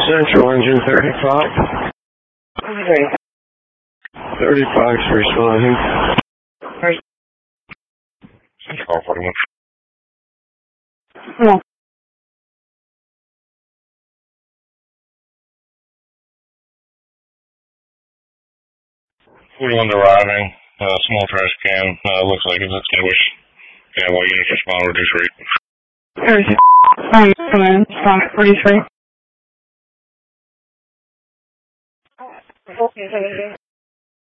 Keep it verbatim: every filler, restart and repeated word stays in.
Central engine thirty-five. Okay. thirty-five's responding. Central forty-one. No. forty-one's arriving. Uh, small trash can. Uh, looks like it's extinguished. Yeah, well, units respond, reduce rate. thirty-six. Um, come in. Stop. forty-three.